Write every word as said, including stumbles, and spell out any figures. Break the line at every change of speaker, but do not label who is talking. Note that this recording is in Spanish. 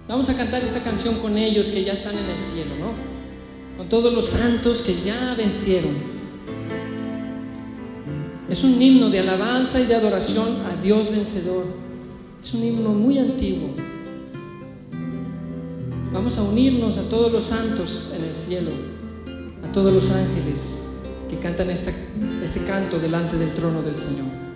Vamos a cantar esta canción con ellos que ya están en el cielo, ¿no? Con todos los santos que ya vencieron. Es un himno de alabanza y de adoración a Dios vencedor. Es un himno muy antiguo. Vamos a unirnos a todos los santos en el cielo, a todos los ángeles que cantan esta, este canto delante del trono del Señor.